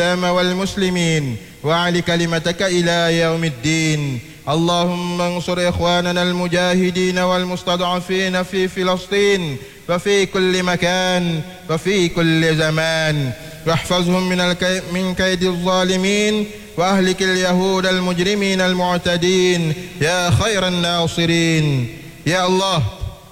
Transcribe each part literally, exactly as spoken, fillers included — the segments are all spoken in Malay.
والمسلمين وأعل كلمتك إلى يوم الدين. اللهم انصر إخواننا المجاهدين والمستضعفين في فلسطين وفي كل مكان وفي كل زمان، واحفظهم من, الكي... من كيد الظالمين، وأهلك اليهود المجرمين المعتدين يا خير الناصرين. Ya Allah,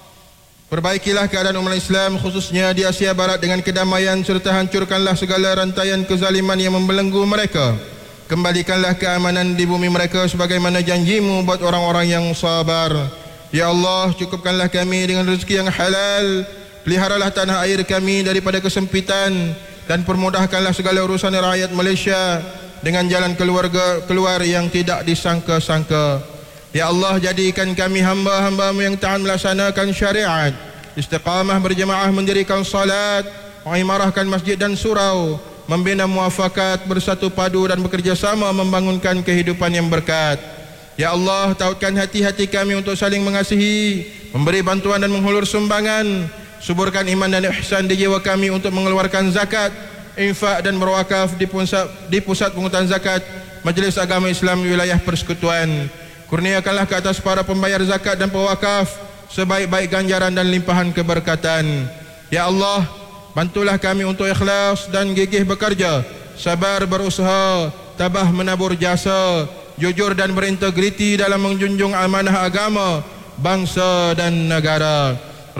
perbaikilah keadaan umat Islam khususnya di Asia Barat dengan kedamaian, serta hancurkanlah segala rantaian kezaliman yang membelenggu mereka. Kembalikanlah keamanan di bumi mereka sebagaimana janjimu buat orang-orang yang sabar. Ya Allah, cukupkanlah kami dengan rezeki yang halal, peliharalah tanah air kami daripada kesempitan, dan permudahkanlah segala urusan rakyat Malaysia dengan jalan keluarga keluar yang tidak disangka-sangka. Ya Allah, jadikan kami hamba-hambamu yang taat melaksanakan syariat, istiqamah berjemaah mendirikan salat, mengimarahkan masjid dan surau, membina muafakat, bersatu padu dan bekerjasama membangunkan kehidupan yang berkat. Ya Allah, tautkan hati-hati kami untuk saling mengasihi, memberi bantuan dan menghulur sumbangan. Suburkan iman dan ihsan di jiwa kami untuk mengeluarkan zakat, infak dan berwakaf di pusat, di pusat pungutan zakat Majlis Agama Islam Wilayah Persekutuan. Kurniakanlah ke atas para pembayar zakat dan pewakaf sebaik-baik ganjaran dan limpahan keberkatan. Ya Allah, bantulah kami untuk ikhlas dan gigih bekerja, sabar berusaha, tabah menabur jasa, jujur dan berintegriti dalam menjunjung amanah agama, bangsa dan negara.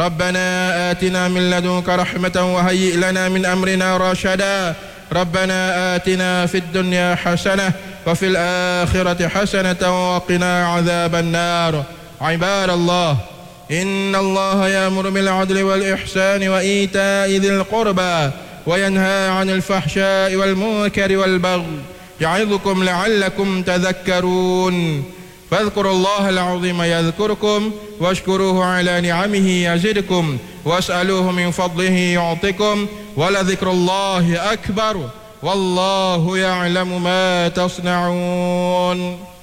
Rabbana atina min ladunka rahmatan wa hayyi' lana min amrina rasyada. Rabbana atina fid dunya hasanah wa fil akhirati hasanatan wa qina adzaban nar. Ibadallah, inna Allaha ya'muru bil 'adli wal ihsani wa ita'i dzil qurba wa yanha 'anil fahsya'i wal munkari wal baghi ya'idhukum la'allakum tadhakkarun. فاذكروا الله العظيم يذكركم واشكروه على نعمه يزدكم واسألوه من فضله يعطكم ولذكر الله أكبر والله يعلم ما تصنعون.